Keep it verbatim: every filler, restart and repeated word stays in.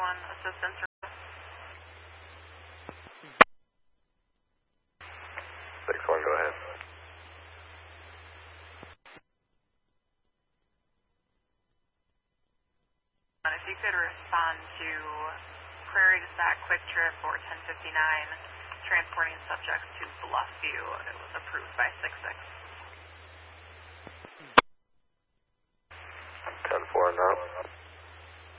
one assistance. six one, go ahead. And if you could respond to Prairie to Sac Quick Trip or ten fifty-nine, transporting subjects to Bluffview.